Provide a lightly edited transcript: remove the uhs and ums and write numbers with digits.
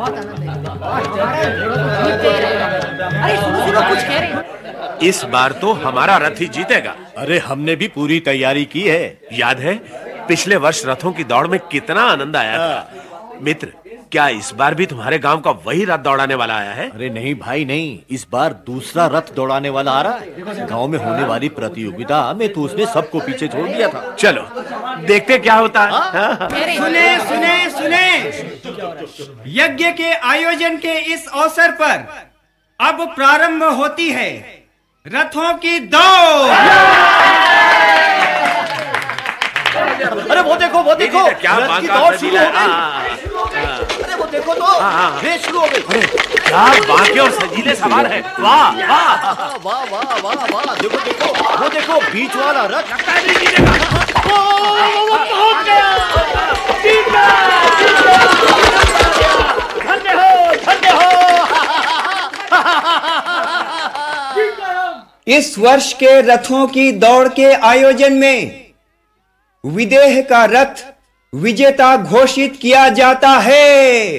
अरे सुनो कुछ कह रहे हैं। इस बार तो हमारा रथ ही जीतेगा। अरे हमने भी पूरी तैयारी की है। याद है पिछले वर्ष रथों की दौड़ में कितना आनंद आया था। मित्र, क्या इस बार भी तुम्हारे गांव का वही रथ दौड़ाने वाला आया है? अरे नहीं भाई नहीं, इस बार दूसरा रथ दौड़ाने वाला आ रहा है। गांव में होने वाली प्रतियोगिता में तो उसने सबको पीछे छोड़ दिया था। चलो देखते क्या होता है। सुने सुने सुने, यज्ञ के आयोजन के इस अवसर पर अब प्रारंभ होती है रथों की दौड़। अरे वो देखो क्या रथ की दौड़ शुरू हो गई। अरे वो देखो तो रेस शुरू हो गई। क्या बाके और सजीले सवार है। वाह वाह वाह वाह वाह वाह, देखो वो देखो बीच वाला रथ पहुंच गया। धन्य हो। इस वर्ष के रथों की दौड़ के आयोजन में विदेह का रथ विजेता घोषित किया जाता है।